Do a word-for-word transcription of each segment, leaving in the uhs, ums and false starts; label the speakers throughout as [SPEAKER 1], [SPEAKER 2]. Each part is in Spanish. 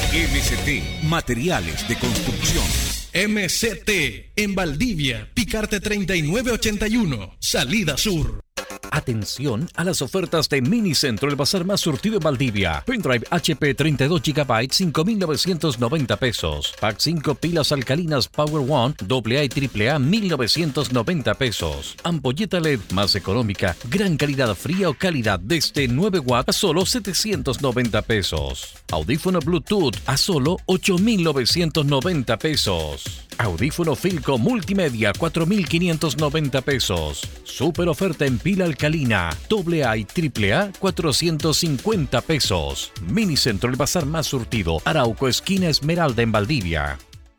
[SPEAKER 1] M C T, materiales de construcción.
[SPEAKER 2] M C T, en Valdivia, Picarte treinta y nueve ochenta y uno, salida sur.
[SPEAKER 3] Atención a las ofertas de Minicentro, el bazar más surtido en Valdivia. Pendrive H P treinta y dos gigabytes, cinco mil novecientos noventa pesos. Pack cinco pilas alcalinas Power One, doble A y triple A, mil novecientos noventa pesos. Ampolleta L E D más económica, gran calidad fría o calidad desde nueve watts a solo setecientos noventa pesos. Audífono Bluetooth a solo ocho mil novecientos noventa pesos. Audífono Filco Multimedia, cuatro mil quinientos noventa pesos. Super oferta en pila alcalina, doble A y triple A, cuatrocientos cincuenta pesos. Minicentro, el bazar más surtido. Arauco, esquina Esmeralda en Valdivia.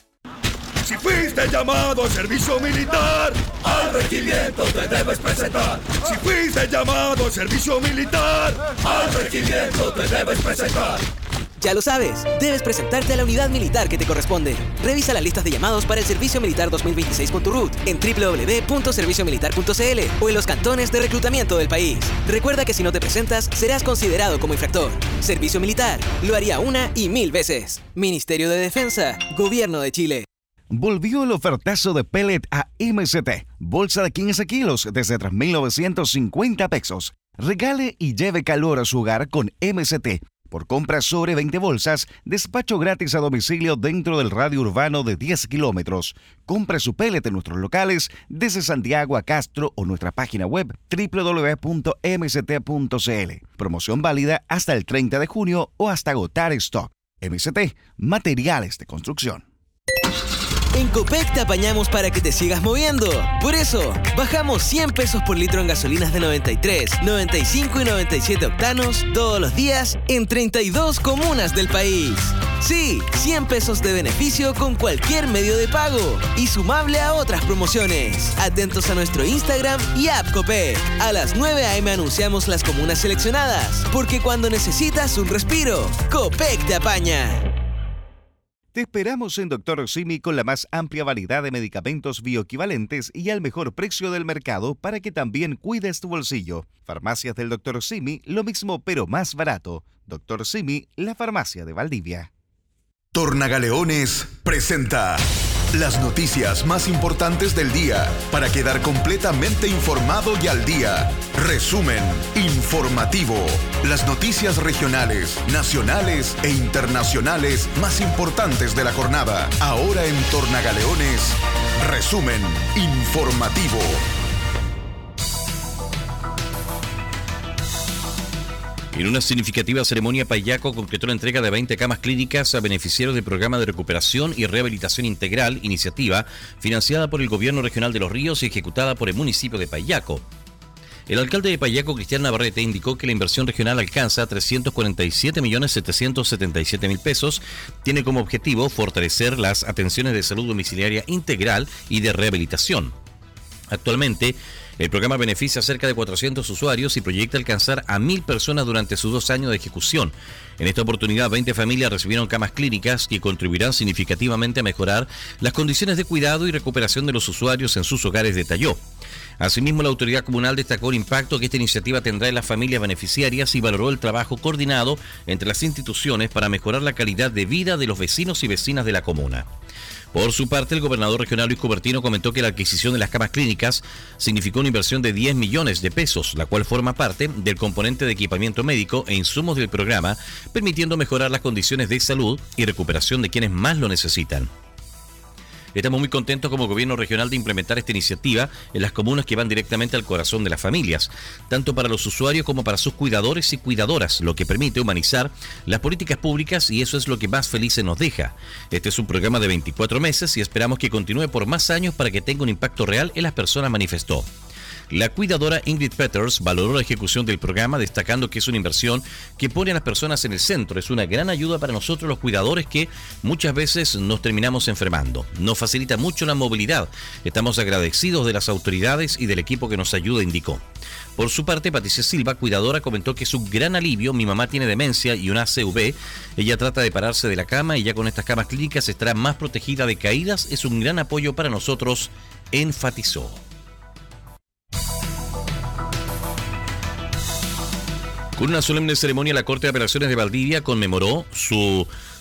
[SPEAKER 4] Si fuiste llamado a servicio militar, al regimiento te debes presentar. Si fuiste llamado a servicio militar, al regimiento te debes presentar.
[SPEAKER 5] Ya lo sabes, debes presentarte a la unidad militar que te corresponde. Revisa las listas de llamados para el Servicio Militar dos mil veintiséis con tu R U T en doble u doble u doble u punto servicio militar punto c l o en los cantones de reclutamiento del país. Recuerda que si no te presentas, serás considerado como infractor. Servicio Militar, lo haría una y mil veces. Ministerio de Defensa, Gobierno de Chile.
[SPEAKER 6] Volvió el ofertazo de pellet a M C T. Bolsa de quince kilos desde tres mil novecientos cincuenta pesos. Regale y lleve calor a su hogar con M C T. Por compras sobre veinte bolsas, despacho gratis a domicilio dentro del radio urbano de diez kilómetros. Compre su pellet en nuestros locales desde Santiago a Castro o nuestra página web doble u doble u doble u punto m c t punto c l. Promoción válida hasta el treinta de junio o hasta agotar stock. M C T, materiales de construcción.
[SPEAKER 5] En Copec te apañamos para que te sigas moviendo. Por eso, bajamos cien pesos por litro en gasolinas de noventa y tres, noventa y cinco y noventa y siete octanos todos los días en treinta y dos comunas del país. Sí, cien pesos de beneficio con cualquier medio de pago y sumable a otras promociones. Atentos a nuestro Instagram y app Copec. A las nueve a eme anunciamos las comunas seleccionadas, porque cuando necesitas un respiro, Copec te apaña.
[SPEAKER 6] Te esperamos en Doctor Simi con la más amplia variedad de medicamentos bioequivalentes y al mejor precio del mercado para que también cuides tu bolsillo. Farmacias del Doctor Simi, lo mismo pero más barato. Doctor Simi, la farmacia de Valdivia.
[SPEAKER 4] Tornagaleones presenta las noticias más importantes del día para quedar completamente informado y al día. Resumen informativo. Las noticias regionales, nacionales e internacionales más importantes de la jornada. Ahora en Tornagaleones, resumen informativo.
[SPEAKER 3] En una significativa ceremonia, Payaco concretó la entrega de veinte camas clínicas a beneficiarios del programa de recuperación y rehabilitación integral, iniciativa financiada por el Gobierno Regional de Los Ríos y ejecutada por el municipio de Payaco. El alcalde de Payaco, Cristian Navarrete, indicó que la inversión regional alcanza trescientos cuarenta y siete millones setecientos setenta y siete mil pesos. Tiene como objetivo fortalecer las atenciones de salud domiciliaria integral y de rehabilitación. Actualmente, el programa beneficia a cerca de cuatrocientos usuarios y proyecta alcanzar a mil personas durante sus dos años de ejecución. En esta oportunidad, veinte familias recibieron camas clínicas que contribuirán significativamente a mejorar las condiciones de cuidado y recuperación de los usuarios en sus hogares, detalló. Asimismo, la autoridad comunal destacó el impacto que esta iniciativa tendrá en las familias beneficiarias y valoró el trabajo coordinado entre las instituciones para mejorar la calidad de vida de los vecinos y vecinas de la comuna. Por su parte, el gobernador regional Luis Cubertino comentó que la adquisición de las camas clínicas significó una inversión de diez millones de pesos, la cual forma parte del componente de equipamiento médico e insumos del programa, permitiendo mejorar las condiciones de salud y recuperación de quienes más lo necesitan. Estamos muy contentos como gobierno regional de implementar esta iniciativa en las comunas que van directamente al corazón de las familias, tanto para los usuarios como para sus cuidadores y cuidadoras, lo que permite humanizar las políticas públicas y eso es lo que más felices nos deja. Este es un programa de veinticuatro meses y esperamos que continúe por más años para que tenga un impacto real en las personas, manifestó. La cuidadora Ingrid Peters valoró la ejecución del programa, destacando que es una inversión que pone a las personas en el centro. Es una gran ayuda para nosotros los cuidadores que muchas veces nos terminamos enfermando. Nos facilita mucho la movilidad. Estamos agradecidos de las autoridades y del equipo que nos ayuda, indicó. Por su parte, Patricia Silva, cuidadora, comentó que es un gran alivio. Mi mamá tiene demencia y una A C V. Ella trata de pararse de la cama y ya con estas camas clínicas estará más protegida de caídas. Es un gran apoyo para nosotros, enfatizó. Con una solemne ceremonia, la Corte de Apelaciones de Valdivia conmemoró su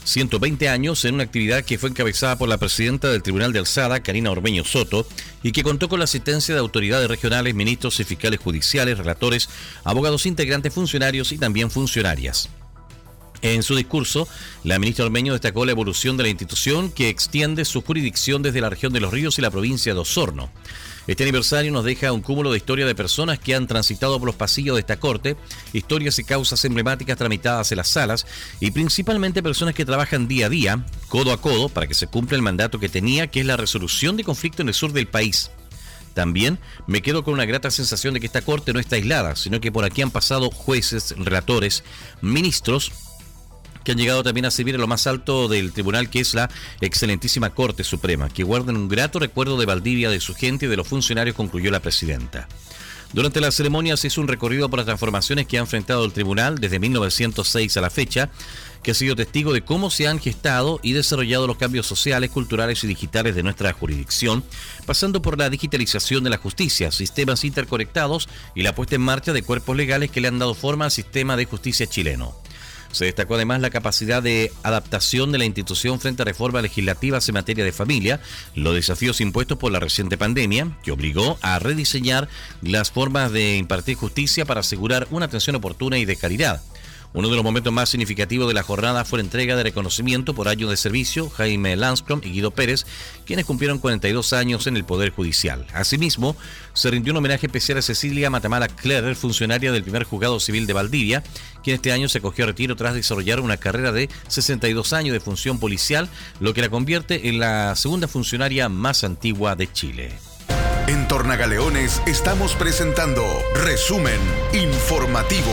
[SPEAKER 3] ciento veinte años en una actividad que fue encabezada por la presidenta del Tribunal de Alzada, Karina Ormeño Soto, y que contó con la asistencia de autoridades regionales, ministros y fiscales judiciales, relatores, abogados integrantes, funcionarios y también funcionarias. En su discurso, la ministra Ormeño destacó la evolución de la institución que extiende su jurisdicción desde la región de Los Ríos y la provincia de Osorno. Este aniversario nos deja un cúmulo de historias de personas que han transitado por los pasillos de esta corte, historias y causas emblemáticas tramitadas en las salas y principalmente personas que trabajan día a día, codo a codo, para que se cumpla el mandato que tenía, que es la resolución de conflicto en el sur del país. También me quedo con una grata sensación de que esta corte no está aislada, sino que por aquí han pasado jueces, relatores, ministros, que han llegado también a servir a lo más alto del tribunal, que es la excelentísima Corte Suprema, que guardan un grato recuerdo de Valdivia, de su gente y de los funcionarios, concluyó la presidenta. Durante la ceremonia se hizo un recorrido por las transformaciones que ha enfrentado el tribunal desde mil novecientos seis a la fecha, que ha sido testigo de cómo se han gestado y desarrollado los cambios sociales, culturales y digitales de nuestra jurisdicción, pasando por la digitalización de la justicia, sistemas interconectados y la puesta en marcha de cuerpos legales que le han dado forma al sistema de justicia chileno. Se destacó además la capacidad de adaptación de la institución frente a reformas legislativas en materia de familia, los desafíos impuestos por la reciente pandemia, que obligó a rediseñar las formas de impartir justicia para asegurar una atención oportuna y de calidad. Uno de los momentos más significativos de la jornada fue la entrega de reconocimiento por años de servicio Jaime Landstrom y Guido Pérez, quienes cumplieron cuarenta y dos años en el Poder Judicial. Asimismo, se rindió un homenaje especial a Cecilia Matamala Clerer, funcionaria del primer juzgado civil de Valdivia, quien este año se acogió a retiro tras desarrollar una carrera de sesenta y dos años de función policial, lo que la convierte en la segunda funcionaria más antigua de Chile.
[SPEAKER 4] En Tornagaleones estamos presentando Resumen Informativo.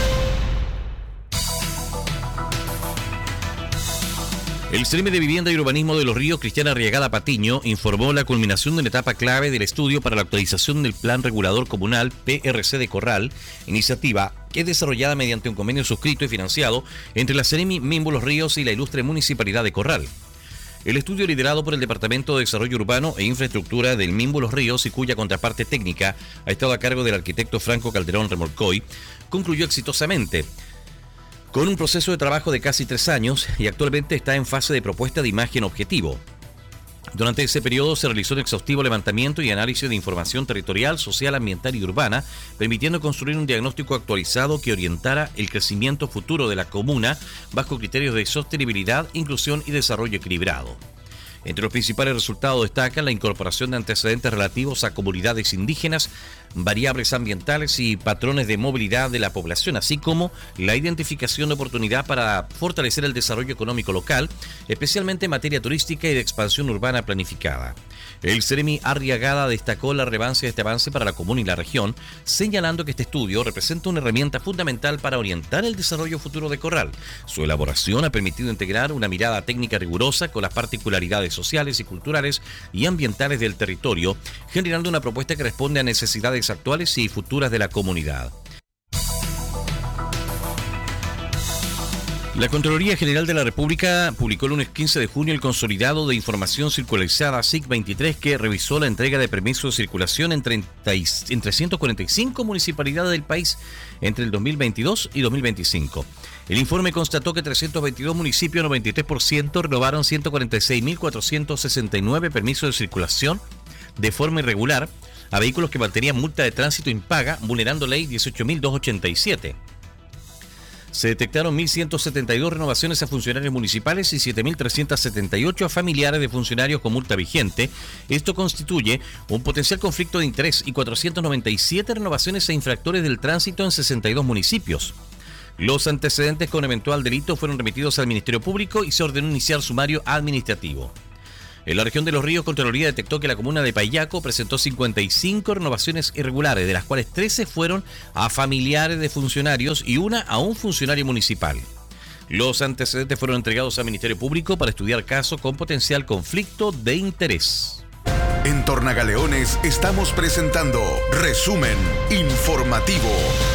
[SPEAKER 3] El C E R M de Vivienda y Urbanismo de Los Ríos, Cristiana Arriagada Patiño, informó la culminación de una etapa clave del estudio para la actualización del Plan Regulador Comunal P R C de Corral, iniciativa que es desarrollada mediante un convenio suscrito y financiado entre la Ceremi Minbu Los Ríos y la ilustre Municipalidad de Corral. El estudio, liderado por el Departamento de Desarrollo Urbano e Infraestructura del Minbu Los Ríos y cuya contraparte técnica ha estado a cargo del arquitecto Franco Calderón Remolcoy, concluyó exitosamente, con un proceso de trabajo de casi tres años y actualmente está en fase de propuesta de imagen objetivo. Durante ese periodo se realizó un exhaustivo levantamiento y análisis de información territorial, social, ambiental y urbana, permitiendo construir un diagnóstico actualizado que orientara el crecimiento futuro de la comuna bajo criterios de sostenibilidad, inclusión y desarrollo equilibrado. Entre los principales resultados destacan la incorporación de antecedentes relativos a comunidades indígenas, variables ambientales y patrones de movilidad de la población, así como la identificación de oportunidad para fortalecer el desarrollo económico local, especialmente en materia turística y de expansión urbana planificada. El Ceremi Arriagada destacó la relevancia de este avance para la comuna y la región, señalando que este estudio representa una herramienta fundamental para orientar el desarrollo futuro de Corral. Su elaboración ha permitido integrar una mirada técnica rigurosa con las particularidades sociales y culturales y ambientales del territorio, generando una propuesta que responde a necesidades actuales y futuras de la comunidad. La Contraloría General de la República publicó el lunes quince de junio el consolidado de información circularizada S I C veintitrés, que revisó la entrega de permisos de circulación en, treinta y, en trescientas cuarenta y cinco municipalidades del país entre el dos mil veintidós y dos mil veinticinco. El informe constató que trescientos veintidós municipios, noventa y tres por ciento, renovaron ciento cuarenta y seis mil cuatrocientos sesenta y nueve permisos de circulación de forma irregular a vehículos que mantenían multa de tránsito impaga, vulnerando ley dieciocho mil doscientos ochenta y siete. Se detectaron mil ciento setenta y dos renovaciones a funcionarios municipales y siete mil trescientos setenta y ocho a familiares de funcionarios con multa vigente. Esto constituye un potencial conflicto de interés y cuatrocientas noventa y siete renovaciones a infractores del tránsito en sesenta y dos municipios. Los antecedentes con eventual delito fueron remitidos al Ministerio Público y se ordenó iniciar sumario administrativo. En la región de Los Ríos, Contraloría detectó que la comuna de Paillaco presentó cincuenta y cinco renovaciones irregulares, de las cuales trece fueron a familiares de funcionarios y una a un funcionario municipal. Los antecedentes fueron entregados al Ministerio Público para estudiar caso con potencial conflicto de interés.
[SPEAKER 4] En Tornagaleones estamos presentando Resumen Informativo.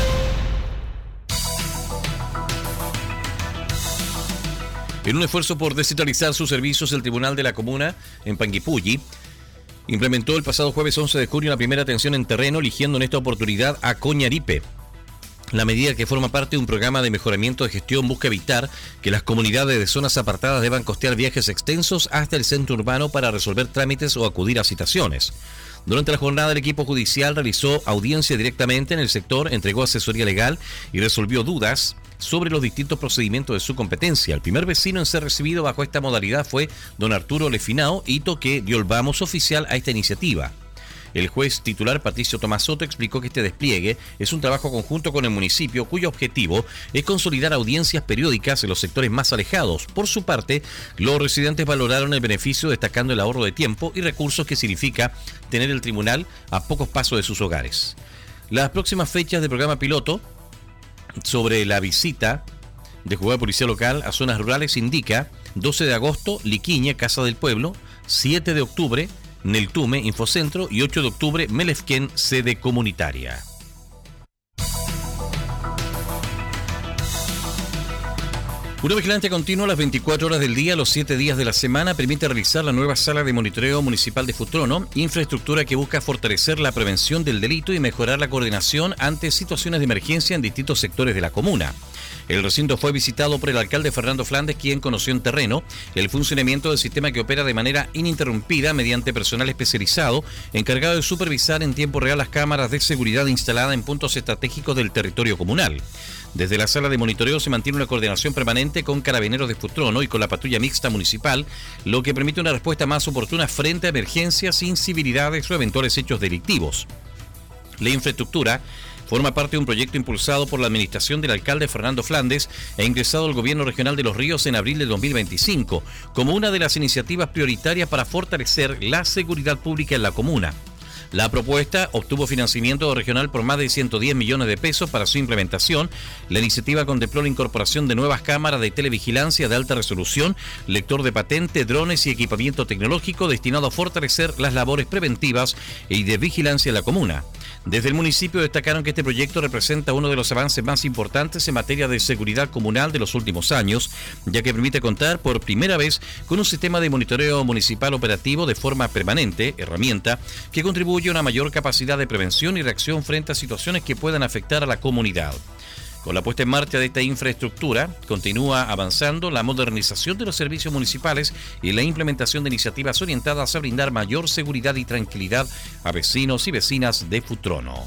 [SPEAKER 3] En un esfuerzo por descentralizar sus servicios, el Tribunal de la Comuna en Panguipulli implementó el pasado jueves once de junio la primera atención en terreno, eligiendo en esta oportunidad a Coñaripe. La medida, que forma parte de un programa de mejoramiento de gestión, busca evitar que las comunidades de zonas apartadas deban costear viajes extensos hasta el centro urbano para resolver trámites o acudir a citaciones. Durante la jornada, el equipo judicial realizó audiencia directamente en el sector, entregó asesoría legal y resolvió dudas sobre los distintos procedimientos de su competencia. El primer vecino en ser recibido bajo esta modalidad fue don Arturo Lefinao, hito que dio el vamos oficial a esta iniciativa. El juez titular Patricio Tomás Soto explicó que este despliegue es un trabajo conjunto con el municipio, cuyo objetivo es consolidar audiencias periódicas en los sectores más alejados. Por su parte, los residentes valoraron el beneficio, destacando el ahorro de tiempo y recursos que significa tener el tribunal a pocos pasos de sus hogares. Las próximas fechas del programa piloto sobre la visita de juzgado policía local a zonas rurales indica: doce de agosto, Liquiñe, Casa del Pueblo; siete de octubre, Neltume, Infocentro; y ocho de octubre, Melefquén, sede comunitaria. Una vigilancia continua a las veinticuatro horas del día, los siete días de la semana, permite realizar la nueva sala de monitoreo municipal de Futrono, infraestructura que busca fortalecer la prevención del delito y mejorar la coordinación ante situaciones de emergencia en distintos sectores de la comuna. El recinto fue visitado por el alcalde Fernando Flandes, quien conoció en terreno el funcionamiento del sistema, que opera de manera ininterrumpida mediante personal especializado encargado de supervisar en tiempo real las cámaras de seguridad instaladas en puntos estratégicos del territorio comunal. Desde la sala de monitoreo se mantiene una coordinación permanente con Carabineros de Futrono y con la patrulla mixta municipal, lo que permite una respuesta más oportuna frente a emergencias, incivilidades o eventuales hechos delictivos. La infraestructura forma parte de un proyecto impulsado por la administración del alcalde Fernando Flandes e ingresado al gobierno regional de Los Ríos en abril de dos mil veinticinco, como una de las iniciativas prioritarias para fortalecer la seguridad pública en la comuna. La propuesta obtuvo financiamiento regional por más de ciento diez millones de pesos para su implementación. La iniciativa contempló la incorporación de nuevas cámaras de televigilancia de alta resolución, lector de patente, drones y equipamiento tecnológico destinado a fortalecer las labores preventivas y de vigilancia en la comuna. Desde el municipio destacaron que este proyecto representa uno de los avances más importantes en materia de seguridad comunal de los últimos años, ya que permite contar por primera vez con un sistema de monitoreo municipal operativo de forma permanente, herramienta que contribuye a una mayor capacidad de prevención y reacción frente a situaciones que puedan afectar a la comunidad. Con la puesta en marcha de esta infraestructura, continúa avanzando la modernización de los servicios municipales y la implementación de iniciativas orientadas a brindar mayor seguridad y tranquilidad a vecinos y vecinas de Futrono.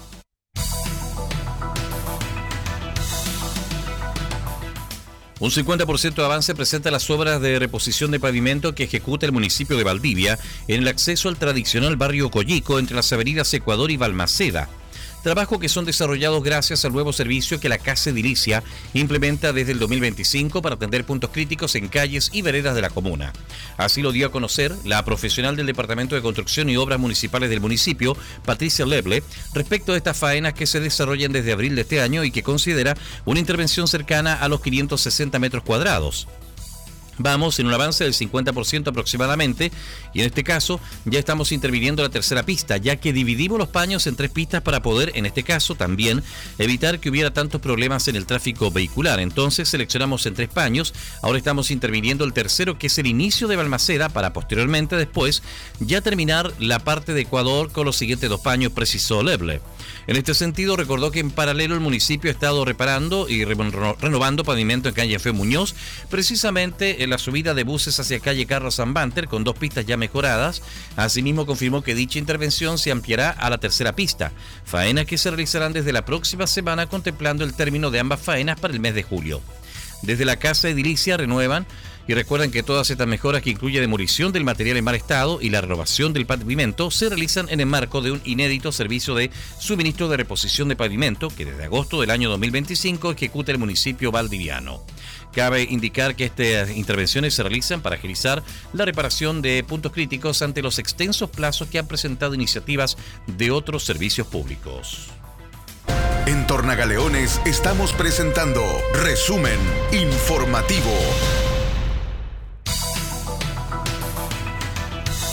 [SPEAKER 3] Un cincuenta por ciento de avance presenta las obras de reposición de pavimento que ejecuta el municipio de Valdivia en el acceso al tradicional barrio Collico entre las avenidas Ecuador y Balmaceda. Trabajo que son desarrollados gracias al nuevo servicio que la Casa Edilicia implementa desde el dos mil veinticinco para atender puntos críticos en calles y veredas de la comuna. Así lo dio a conocer la profesional del Departamento de Construcción y Obras Municipales del municipio, Patricia Leble, respecto de estas faenas que se desarrollan desde abril de este año y que considera una intervención cercana a los quinientos sesenta metros cuadrados. Vamos en un avance del cincuenta por ciento aproximadamente, y en este caso ya estamos interviniendo la tercera pista, ya que dividimos los paños en tres pistas para poder, en este caso también, evitar que hubiera tantos problemas en el tráfico vehicular. Entonces seleccionamos en tres paños, ahora estamos interviniendo el tercero, que es el inicio de Balmaceda, para posteriormente después ya terminar la parte de Ecuador con los siguientes dos paños, precisó Leble. En este sentido, recordó que en paralelo el municipio ha estado reparando y renovando pavimento en calle Fe Muñoz, precisamente en la subida de buses hacia calle Carlos Zambanter, con dos pistas ya mejoradas. Asimismo, confirmó que dicha intervención se ampliará a la tercera pista, faenas que se realizarán desde la próxima semana, contemplando el término de ambas faenas para el mes de julio. Desde la Casa Edilicia renuevan y recuerdan que todas estas mejoras, que incluye demolición del material en mal estado y la renovación del pavimento, se realizan en el marco de un inédito servicio de suministro de reposición de pavimento que desde agosto del año dos mil veinticinco ejecuta el municipio valdiviano. Cabe indicar que estas intervenciones se realizan para agilizar la reparación de puntos críticos ante los extensos plazos que han presentado iniciativas de otros servicios públicos.
[SPEAKER 4] En Tornagaleones estamos presentando Resumen Informativo.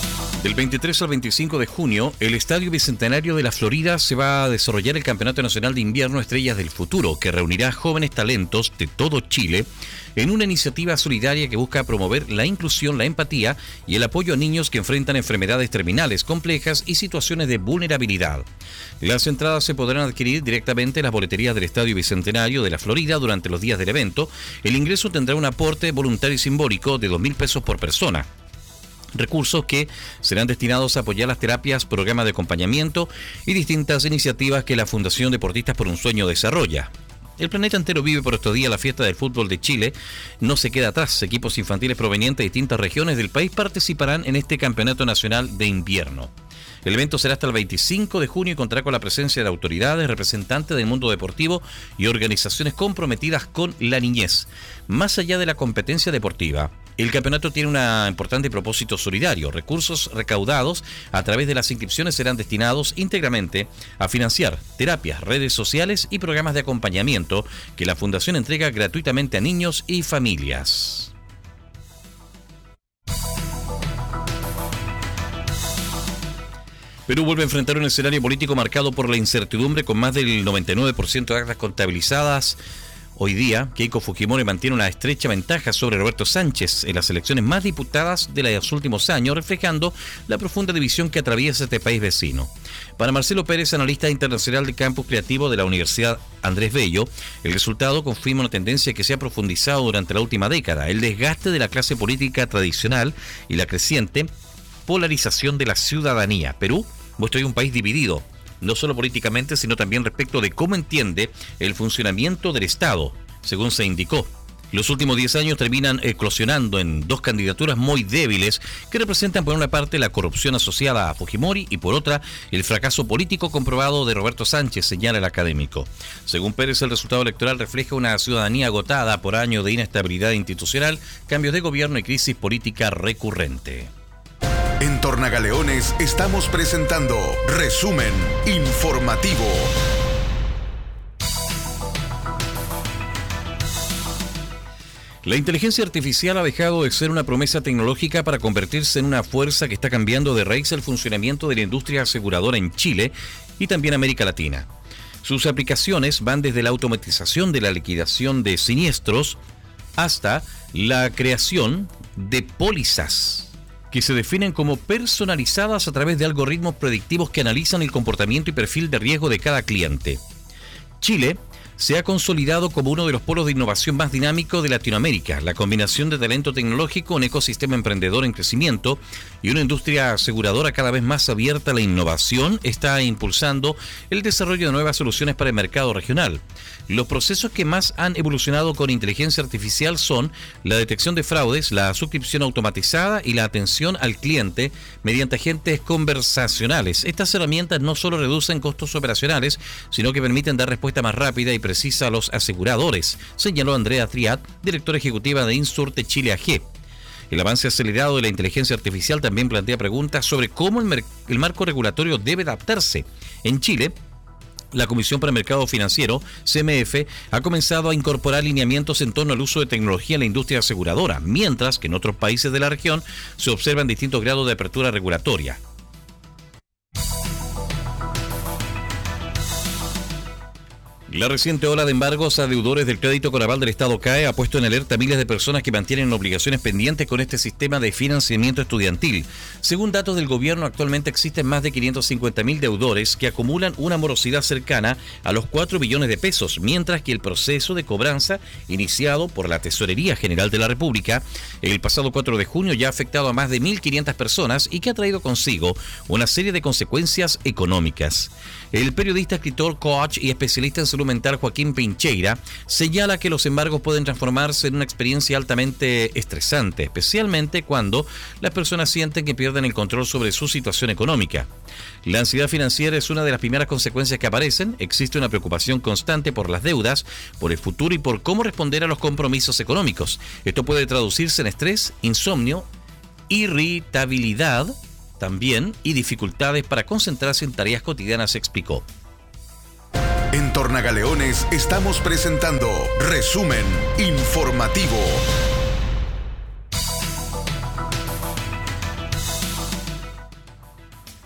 [SPEAKER 3] Del veintitrés al veinticinco de junio, el Estadio Bicentenario de la Florida se va a desarrollar el Campeonato Nacional de Invierno Estrellas del Futuro, que reunirá jóvenes talentos de todo Chile en una iniciativa solidaria que busca promover la inclusión, la empatía y el apoyo a niños que enfrentan enfermedades terminales complejas y situaciones de vulnerabilidad. Las entradas se podrán adquirir directamente en las boleterías del Estadio Bicentenario de la Florida durante los días del evento. El ingreso tendrá un aporte voluntario y simbólico de dos mil pesos por persona. Recursos que serán destinados a apoyar las terapias, programas de acompañamiento y distintas iniciativas que la Fundación Deportistas por un Sueño desarrolla. El planeta entero vive por estos días la fiesta del fútbol de Chile. No se queda atrás. Equipos infantiles provenientes de distintas regiones del país participarán en este Campeonato Nacional de Invierno. El evento será hasta el veinticinco de junio y contará con la presencia de autoridades, representantes del mundo deportivo y organizaciones comprometidas con la niñez. Más allá de la competencia deportiva, el campeonato tiene un importante propósito solidario. Recursos recaudados a través de las inscripciones serán destinados íntegramente a financiar terapias, redes sociales y programas de acompañamiento que la Fundación entrega gratuitamente a niños y familias. Perú vuelve a enfrentar un escenario político marcado por la incertidumbre, con más del noventa y nueve por ciento de actas contabilizadas. Hoy día, Keiko Fujimori mantiene una estrecha ventaja sobre Roberto Sánchez en las elecciones más disputadas de los últimos años, reflejando la profunda división que atraviesa este país vecino. Para Marcelo Pérez, analista internacional de Campus Creativo de la Universidad Andrés Bello, el resultado confirma una tendencia que se ha profundizado durante la última década: el desgaste de la clase política tradicional y la creciente polarización de la ciudadanía. Perú muestra hoy un país dividido, no solo políticamente, sino también respecto de cómo entiende el funcionamiento del Estado, según se indicó. Los últimos diez años terminan eclosionando en dos candidaturas muy débiles que representan por una parte la corrupción asociada a Fujimori y por otra el fracaso político comprobado de Roberto Sánchez, señala el académico. Según Pérez, el resultado electoral refleja una ciudadanía agotada por años de inestabilidad institucional, cambios de gobierno y crisis política recurrente.
[SPEAKER 4] En Tornagaleones estamos presentando Resumen Informativo.
[SPEAKER 3] La inteligencia artificial ha dejado de ser una promesa tecnológica para convertirse en una fuerza que está cambiando de raíz el funcionamiento de la industria aseguradora en Chile y también América Latina. Sus aplicaciones van desde la automatización de la liquidación de siniestros hasta la creación de pólizas que se definen como personalizadas a través de algoritmos predictivos que analizan el comportamiento y perfil de riesgo de cada cliente. Chile se ha consolidado como uno de los polos de innovación más dinámicos de Latinoamérica. La combinación de talento tecnológico, un ecosistema emprendedor en crecimiento y una industria aseguradora cada vez más abierta a la innovación está impulsando el desarrollo de nuevas soluciones para el mercado regional. Los procesos que más han evolucionado con inteligencia artificial son la detección de fraudes, la suscripción automatizada y la atención al cliente mediante agentes conversacionales. Estas herramientas no solo reducen costos operacionales, sino que permiten dar respuesta más rápida y precisa a los aseguradores, señaló Andrea Triat, directora ejecutiva de Insurte Chile A G. El avance acelerado de la inteligencia artificial también plantea preguntas sobre cómo el, mer- el marco regulatorio debe adaptarse. En Chile, la Comisión para el Mercado Financiero, C M F, ha comenzado a incorporar lineamientos en torno al uso de tecnología en la industria aseguradora, mientras que en otros países de la región se observan distintos grados de apertura regulatoria. La reciente ola de embargos a deudores del crédito con aval del Estado C A E ha puesto en alerta a miles de personas que mantienen obligaciones pendientes con este sistema de financiamiento estudiantil. Según datos del gobierno, actualmente existen más de quinientos cincuenta mil deudores que acumulan una morosidad cercana a los cuatro billones de pesos, mientras que el proceso de cobranza iniciado por la Tesorería General de la República el pasado cuatro de junio ya ha afectado a más de mil quinientas personas y que ha traído consigo una serie de consecuencias económicas. El periodista, escritor, coach y especialista en salud mental Joaquín Pincheira señala que los embargos pueden transformarse en una experiencia altamente estresante, especialmente cuando las personas sienten que pierden el control sobre su situación económica. La ansiedad financiera es una de las primeras consecuencias que aparecen. Existe una preocupación constante por las deudas, por el futuro y por cómo responder a los compromisos económicos. Esto puede traducirse en estrés, insomnio, irritabilidad también y dificultades para concentrarse en tareas cotidianas, explicó.
[SPEAKER 4] En Tornagaleones estamos presentando Resumen Informativo.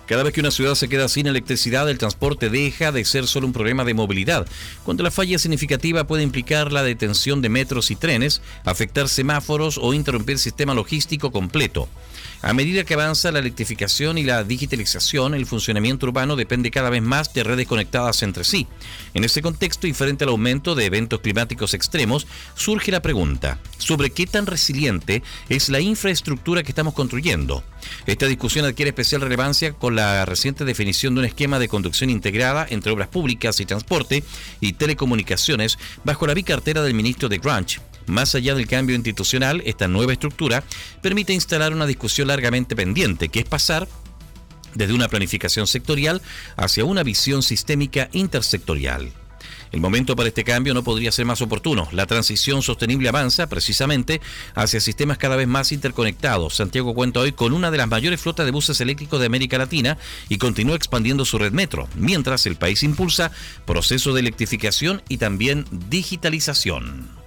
[SPEAKER 3] Cada vez que una ciudad se queda sin electricidad, el transporte deja de ser solo un problema de movilidad. Cuando la falla es significativa puede implicar la detención de metros y trenes, afectar semáforos o interrumpir el sistema logístico completo. A medida que avanza la electrificación y la digitalización, el funcionamiento urbano depende cada vez más de redes conectadas entre sí. En ese contexto y frente al aumento de eventos climáticos extremos, surge la pregunta sobre qué tan resiliente es la infraestructura que estamos construyendo. Esta discusión adquiere especial relevancia con la reciente definición de un esquema de conducción integrada entre obras públicas y transporte y telecomunicaciones bajo la bicartera del ministro de Grunch. Más allá del cambio institucional, esta nueva estructura permite instalar una discusión largamente pendiente, que es pasar desde una planificación sectorial hacia una visión sistémica intersectorial. El momento para este cambio no podría ser más oportuno. La transición sostenible avanza precisamente hacia sistemas cada vez más interconectados. Santiago cuenta hoy con una de las mayores flotas de buses eléctricos de América Latina y continúa expandiendo su red metro, mientras el país impulsa procesos de electrificación y también digitalización.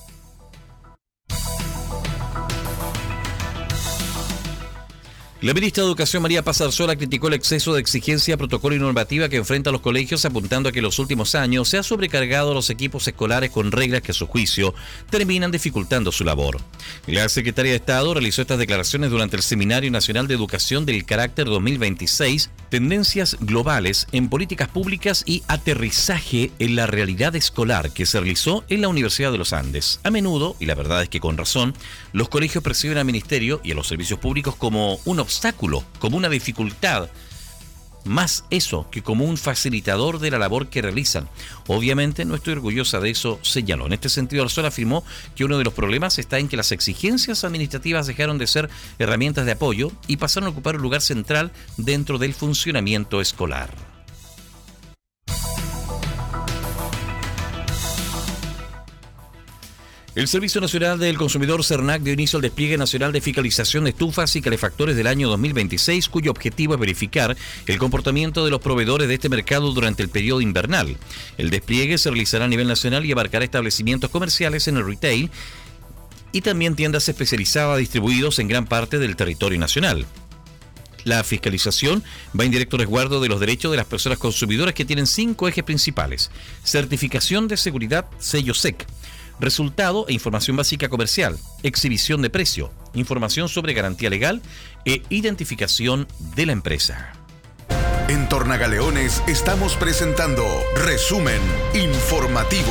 [SPEAKER 3] La ministra de Educación, María Paz Arzola, criticó el exceso de exigencia, protocolo y normativa que enfrenta a los colegios, apuntando a que en los últimos años se ha sobrecargado a los equipos escolares con reglas que, a su juicio, terminan dificultando su labor. La secretaria de Estado realizó estas declaraciones durante el Seminario Nacional de Educación del Carácter dos mil veintiséis, Tendencias Globales en Políticas Públicas y Aterrizaje en la Realidad Escolar, que se realizó en la Universidad de los Andes. A menudo, y la verdad es que con razón, los colegios perciben al Ministerio y a los servicios públicos como un obstáculo, como una dificultad, más eso que como un facilitador de la labor que realizan. Obviamente no estoy orgullosa de eso, señaló. En este sentido, Arzola afirmó que uno de los problemas está en que las exigencias administrativas dejaron de ser herramientas de apoyo y pasaron a ocupar un lugar central dentro del funcionamiento escolar. El Servicio Nacional del Consumidor, SERNAC, dio inicio al despliegue nacional de fiscalización de estufas y calefactores del año dos mil veintiséis, cuyo objetivo es verificar el comportamiento de los proveedores de este mercado durante el periodo invernal. El despliegue se realizará a nivel nacional y abarcará establecimientos comerciales en el retail y también tiendas especializadas distribuidos en gran parte del territorio nacional. La fiscalización va en directo resguardo de los derechos de las personas consumidoras, que tienen cinco ejes principales: certificación de seguridad, sello S E C, resultado e información básica comercial, exhibición de precio, información sobre garantía legal e identificación de la empresa.
[SPEAKER 4] En Tornagaleones estamos presentando Resumen Informativo.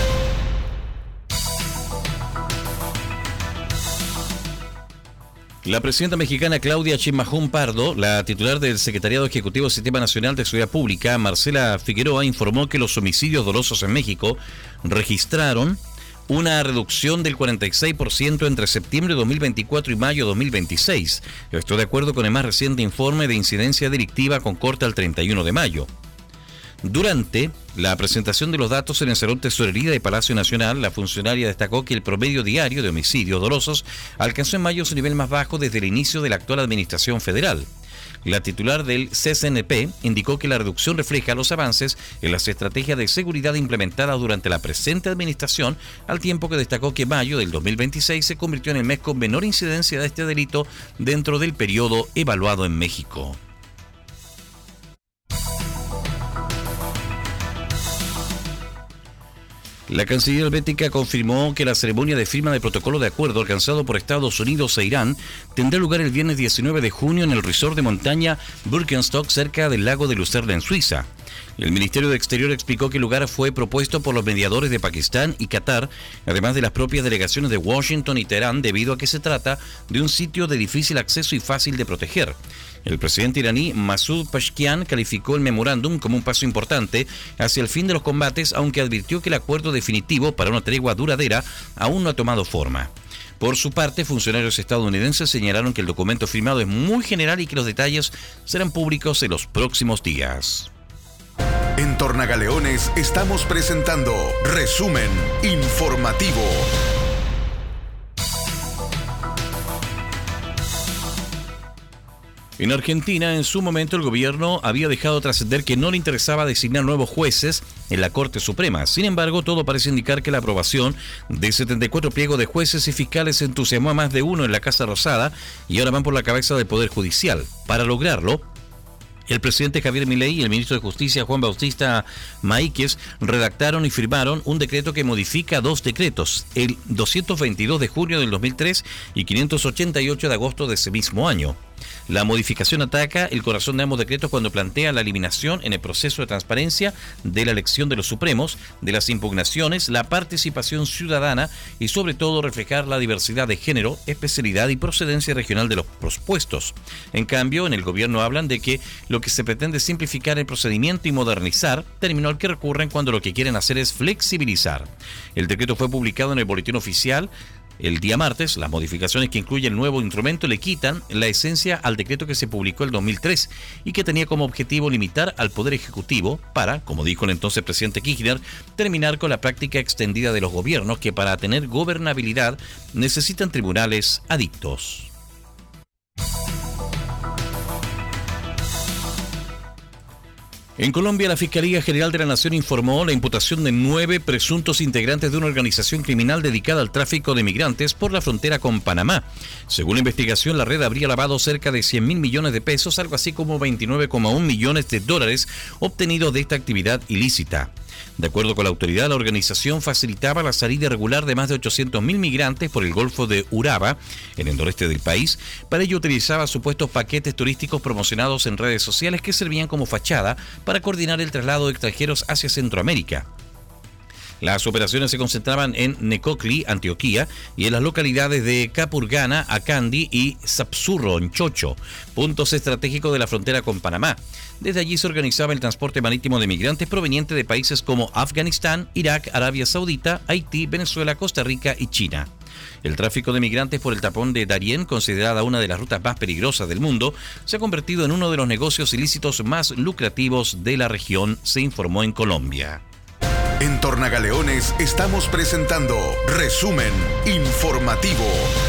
[SPEAKER 3] La presidenta mexicana Claudia Sheinbaum Pardo, la titular del Secretariado Ejecutivo del Sistema Nacional de Seguridad Pública, Marcela Figueroa, informó que los homicidios dolosos en México registraron una reducción del cuarenta y seis por ciento entre septiembre de dos mil veinticuatro y mayo de dos mil veintiséis. Esto de acuerdo con el más reciente informe de incidencia delictiva con corte al treinta y uno de mayo. Durante la presentación de los datos en el Salón Tesorería de Palacio Nacional, la funcionaria destacó que el promedio diario de homicidios dolosos alcanzó en mayo su nivel más bajo desde el inicio de la actual administración federal. La titular del C C N P indicó que la reducción refleja los avances en las estrategias de seguridad implementadas durante la presente administración, al tiempo que destacó que mayo del dos mil veintiséis se convirtió en el mes con menor incidencia de este delito dentro del periodo evaluado en México. La canciller helvética confirmó que la ceremonia de firma de protocolo de acuerdo alcanzado por Estados Unidos e Irán tendrá lugar el viernes diecinueve de junio en el resort de montaña Birkenstock, cerca del lago de Lucerna, en Suiza. El Ministerio de Exterior explicó que el lugar fue propuesto por los mediadores de Pakistán y Qatar, además de las propias delegaciones de Washington y Teherán, debido a que se trata de un sitio de difícil acceso y fácil de proteger. El presidente iraní Masoud Pezeshkian calificó el memorándum como un paso importante hacia el fin de los combates, aunque advirtió que el acuerdo definitivo para una tregua duradera aún no ha tomado forma. Por su parte, funcionarios estadounidenses señalaron que el documento firmado es muy general y que los detalles serán públicos en los próximos días.
[SPEAKER 4] En Tornagaleones estamos presentando Resumen Informativo.
[SPEAKER 3] En Argentina, en su momento, el gobierno había dejado trascender que no le interesaba designar nuevos jueces en la Corte Suprema. Sin embargo, todo parece indicar que la aprobación de setenta y cuatro pliegos de jueces y fiscales entusiasmó a más de uno en la Casa Rosada y ahora van por la cabeza del Poder Judicial. Para lograrlo, El presidente Javier Milei y el ministro de Justicia Juan Bautista Maíquez redactaron y firmaron un decreto que modifica dos decretos, el doscientos veintidós de junio del dos mil tres y quinientos ochenta y ocho de agosto de ese mismo año. La modificación ataca el corazón de ambos decretos cuando plantea la eliminación en el proceso de transparencia de la elección de los supremos, de las impugnaciones, la participación ciudadana y sobre todo reflejar la diversidad de género, especialidad y procedencia regional de los propuestos. En cambio, en el gobierno hablan de que lo que se pretende es simplificar el procedimiento y modernizar, término al que recurren cuando lo que quieren hacer es flexibilizar. El decreto fue publicado en el Boletín Oficial el día martes. Las modificaciones que incluye el nuevo instrumento le quitan la esencia al decreto que se publicó el dos mil tres y que tenía como objetivo limitar al Poder Ejecutivo para, como dijo el entonces presidente Kirchner, terminar con la práctica extendida de los gobiernos que para tener gobernabilidad necesitan tribunales adictos. En Colombia, la Fiscalía General de la Nación informó la imputación de nueve presuntos integrantes de una organización criminal dedicada al tráfico de migrantes por la frontera con Panamá. Según la investigación, la red habría lavado cerca de cien mil millones de pesos, algo así como veintinueve coma uno millones de dólares obtenidos de esta actividad ilícita. De acuerdo con la autoridad, la organización facilitaba la salida irregular de más de ochocientos mil migrantes por el Golfo de Urabá, en el noreste del país. Para ello utilizaba supuestos paquetes turísticos promocionados en redes sociales que servían como fachada para coordinar el traslado de extranjeros hacia Centroamérica. Las operaciones se concentraban en Necoclí, Antioquia, y en las localidades de Capurganá, Acandí y Sapsurro, en Chocho, puntos estratégicos de la frontera con Panamá. Desde allí se organizaba el transporte marítimo de migrantes provenientes de países como Afganistán, Irak, Arabia Saudita, Haití, Venezuela, Costa Rica y China. El tráfico de migrantes por el tapón de Darién, considerada una de las rutas más peligrosas del mundo, se ha convertido en uno de los negocios ilícitos más lucrativos de la región, se informó en Colombia.
[SPEAKER 4] En Tornagaleones estamos presentando Resumen Informativo.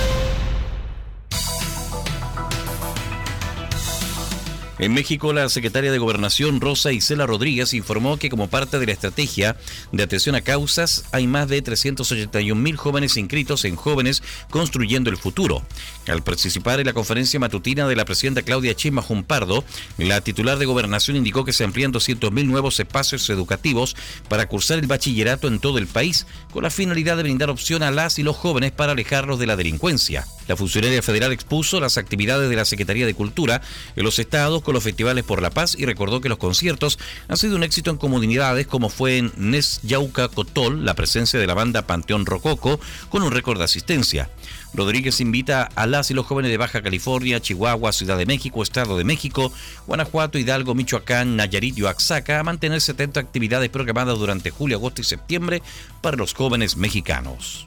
[SPEAKER 3] En México, la secretaria de Gobernación, Rosa Isela Rodríguez, informó que como parte de la estrategia de atención a causas, hay más de trescientos ochenta y un mil jóvenes inscritos en Jóvenes Construyendo el Futuro. Al participar en la conferencia matutina de la presidenta Claudia Sheinbaum Pardo, la titular de Gobernación indicó que se amplían doscientos mil nuevos espacios educativos para cursar el bachillerato en todo el país, con la finalidad de brindar opción a las y los jóvenes para alejarlos de la delincuencia. La funcionaria federal expuso las actividades de la Secretaría de Cultura en los estados con los festivales por la paz y recordó que los conciertos han sido un éxito en comunidades como fue en Nesyauca-Cotol, la presencia de la banda Panteón Rococo con un récord de asistencia. Rodríguez invita a las y los jóvenes de Baja California, Chihuahua, Ciudad de México, Estado de México, Guanajuato, Hidalgo, Michoacán, Nayarit y Oaxaca a mantener setenta actividades programadas durante julio, agosto y septiembre para los jóvenes mexicanos.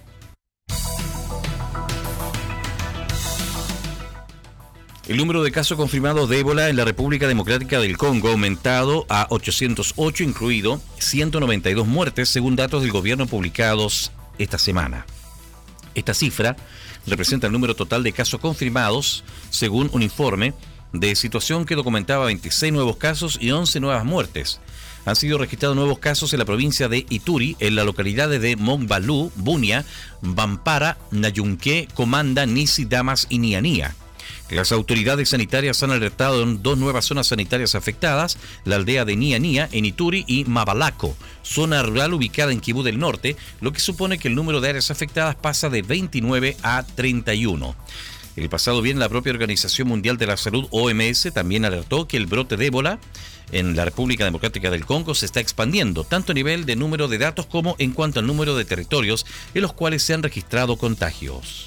[SPEAKER 3] El número de casos confirmados de ébola en la República Democrática del Congo ha aumentado a ochocientos ocho, incluido ciento noventa y dos muertes, según datos del gobierno publicados esta semana. Esta cifra representa el número total de casos confirmados, según un informe de situación que documentaba veintiséis nuevos casos y once nuevas muertes. Han sido registrados nuevos casos en la provincia de Ituri, en las localidades de Montbalú, Bunia, Bampara, Nayunqué, Comanda, Nisi, Damas y Nianía. Las autoridades sanitarias han alertado en dos nuevas zonas sanitarias afectadas, la aldea de Nianía en Ituri y Mabalaco, zona rural ubicada en Kibú del Norte, lo que supone que el número de áreas afectadas pasa de veintinueve a treinta y uno. El pasado viernes, la propia Organización Mundial de la Salud, O M S, también alertó que el brote de ébola en la República Democrática del Congo se está expandiendo, tanto a nivel de número de datos como en cuanto al número de territorios en los cuales se han registrado contagios.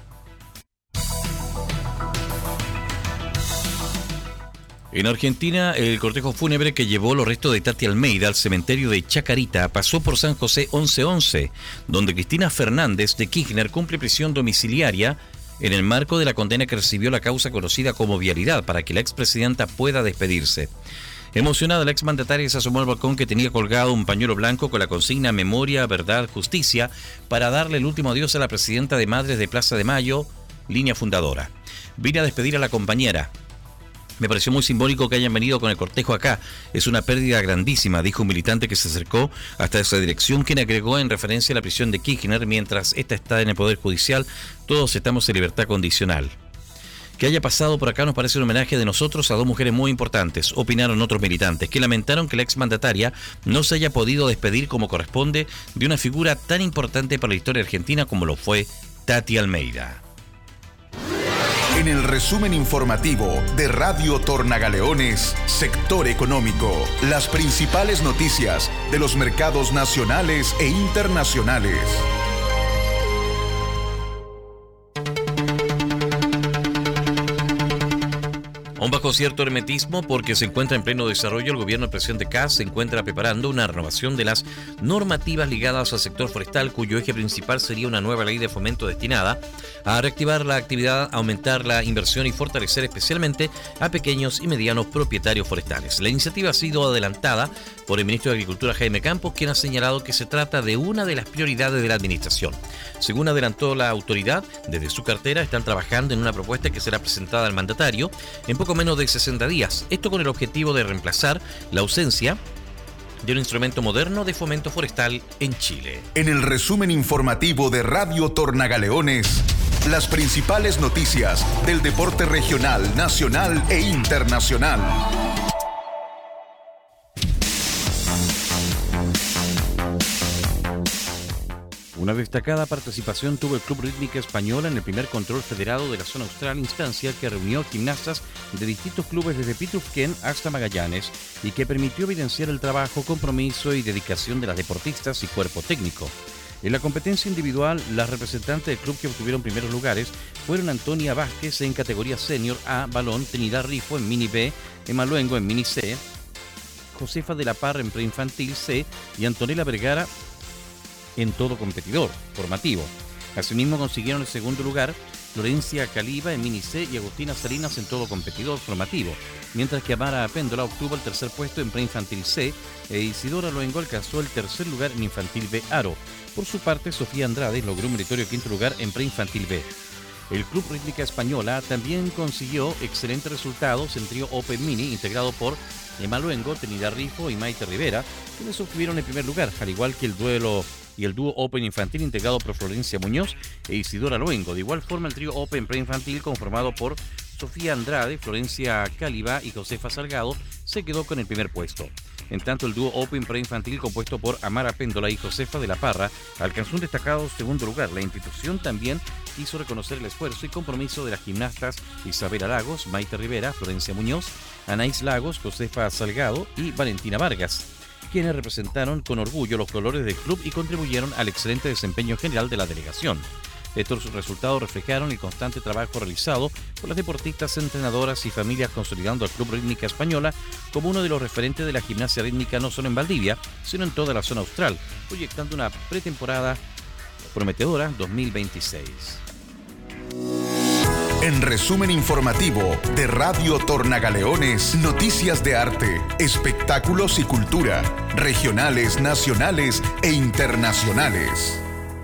[SPEAKER 3] En Argentina, el cortejo fúnebre que llevó los restos de Tati Almeida al cementerio de Chacarita pasó por San José once once, donde Cristina Fernández de Kirchner cumple prisión domiciliaria en el marco de la condena que recibió la causa conocida como vialidad para que la expresidenta pueda despedirse. Emocionada, la exmandataria se asomó al balcón que tenía colgado un pañuelo blanco con la consigna Memoria, Verdad, Justicia para darle el último adiós a la presidenta de Madres de Plaza de Mayo, línea fundadora. Vine a despedir a la compañera. Me pareció muy simbólico que hayan venido con el cortejo acá. Es una pérdida grandísima, dijo un militante que se acercó hasta esa dirección, quien agregó en referencia a la prisión de Kirchner, mientras esta está en el Poder Judicial, todos estamos en libertad condicional. Que haya pasado por acá nos parece un homenaje de nosotros a dos mujeres muy importantes, opinaron otros militantes, que lamentaron que la exmandataria no se haya podido despedir como corresponde de una figura tan importante para la historia argentina como lo fue Tati Almeida.
[SPEAKER 4] En el resumen informativo de Radio Tornagaleones, Sector Económico, las principales noticias de los mercados nacionales e internacionales.
[SPEAKER 3] Aún bajo cierto hermetismo, porque se encuentra en pleno desarrollo, el gobierno del presidente Kast se encuentra preparando una renovación de las normativas ligadas al sector forestal, cuyo eje principal sería una nueva ley de fomento destinada a reactivar la actividad, aumentar la inversión y fortalecer especialmente a pequeños y medianos propietarios forestales. La iniciativa ha sido adelantada por el ministro de Agricultura, Jaime Campos, quien ha señalado que se trata de una de las prioridades de la administración. Según adelantó la autoridad, desde su cartera están trabajando en una propuesta que será presentada al mandatario en poco menos de sesenta días. Esto con el objetivo de reemplazar la ausencia de un instrumento moderno de fomento forestal en Chile.
[SPEAKER 4] En el resumen informativo de Radio Tornagaleones, las principales noticias del deporte regional, nacional e internacional.
[SPEAKER 3] Una destacada participación tuvo el Club Rítmica Española en el primer control federado de la zona austral, instancia que reunió gimnastas de distintos clubes desde Pitufquén hasta Magallanes y que permitió evidenciar el trabajo, compromiso y dedicación de las deportistas y cuerpo técnico. En la competencia individual, las representantes del club que obtuvieron primeros lugares fueron Antonia Vázquez en categoría senior A, balón, Trinidad Rifo en mini B, Emma Luengo en mini C, Josefa de la Parra en preinfantil C y Antonella Vergara en todo competidor formativo. Asimismo consiguieron el segundo lugar Florencia Caliba en mini C y Agustina Salinas en todo competidor formativo, mientras que Amara Péndola obtuvo el tercer puesto en preinfantil C e Isidora Luengo alcanzó el tercer lugar en infantil B Aro. Por su parte, Sofía Andrade logró un meritorio quinto lugar en preinfantil B. El Club Rítmica Española también consiguió excelentes resultados en trío Open Mini, integrado por Emma Luengo, Trinidad Rifo y Maite Rivera, quienes obtuvieron el primer lugar, al igual que el duelo y el dúo Open Infantil integrado por Florencia Muñoz e Isidora Luengo. De igual forma, el trío Open Preinfantil, conformado por Sofía Andrade, Florencia Cáliba y Josefa Salgado, se quedó con el primer puesto. En tanto, el dúo Open Preinfantil, compuesto por Amara Péndola y Josefa de la Parra, alcanzó un destacado segundo lugar. La institución también quiso reconocer el esfuerzo y compromiso de las gimnastas Isabela Lagos, Maite Rivera, Florencia Muñoz, Anaís Lagos, Josefa Salgado y Valentina Vargas, quienes representaron con orgullo los colores del club y contribuyeron al excelente desempeño general de la delegación. Estos resultados reflejaron el constante trabajo realizado por las deportistas, entrenadoras y familias, consolidando al Club Rítmica Española como uno de los referentes de la gimnasia rítmica no solo en Valdivia, sino en toda la zona austral, proyectando una pretemporada prometedora dos mil veintiséis.
[SPEAKER 4] En resumen informativo de Radio Tornagaleones, noticias de arte, espectáculos y cultura, regionales, nacionales e internacionales.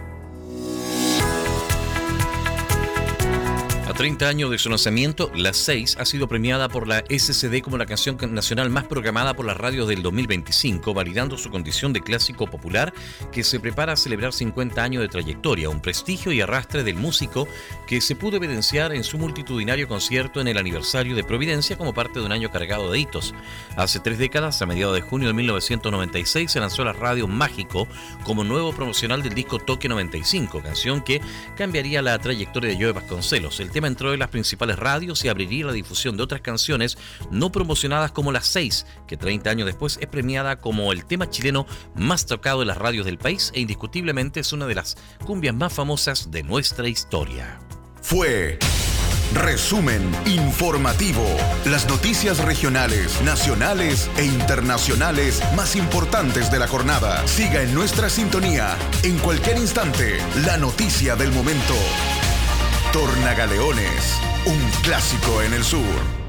[SPEAKER 3] A treinta años de su lanzamiento, La seis ha sido premiada por la S C D como la canción nacional más programada por las radios del dos mil veinticinco, validando su condición de clásico popular que se prepara a celebrar cincuenta años de trayectoria, un prestigio y arrastre del músico que se pudo evidenciar en su multitudinario concierto en el aniversario de Providencia como parte de un año cargado de hitos. Hace tres décadas, a mediados de junio de mil novecientos noventa y seis, se lanzó la radio Mágico como nuevo promocional del disco Toque noventa y cinco, canción que cambiaría la trayectoria de Joe Vasconcelos. El tema entró en las principales radios y abriría la difusión de otras canciones no promocionadas como La seis, que treinta años después es premiada como el tema chileno más tocado en las radios del país e indiscutiblemente es una de las cumbias más famosas de nuestra historia.
[SPEAKER 4] Fue Resumen Informativo. Las noticias regionales, nacionales e internacionales más importantes de la jornada. Siga en nuestra sintonía. En cualquier instante, la noticia del momento. Tornagaleones, un clásico en el sur.